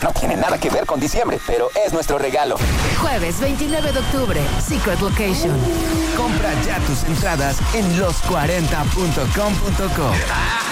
No tiene nada que ver con diciembre, pero es nuestro regalo. Jueves 29 de octubre, Secret Location. Compra ya tus entradas en los40.com.co.